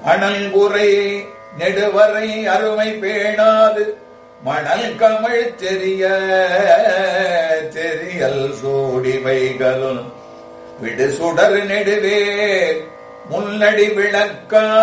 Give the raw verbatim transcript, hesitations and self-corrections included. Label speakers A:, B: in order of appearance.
A: அனல்குறை நெடுவரை அருமை பேணாது மணல் கமிழ் தெரிய தெரியல் சூடி வைகளும் விடு சுடர் நெடுவே முன்னடி விளக்கா